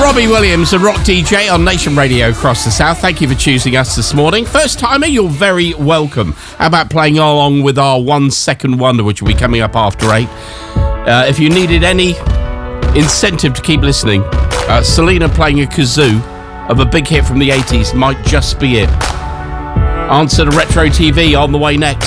Robbie Williams and Rock DJ on Nation Radio across the South. Thank you for choosing us this morning. First timer, you're very welcome. How about playing along with our 1 Second Wonder, which will be coming up after 8? If you needed any incentive to keep listening, Selena playing a kazoo of a big hit from the 80s might just be it. Answer to Retro TV on the way next.